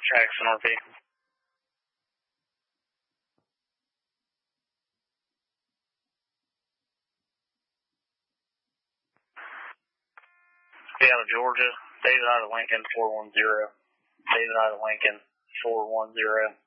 Jackson RP. Out of Georgia, David out of Lincoln, 410. David out of Lincoln, 410.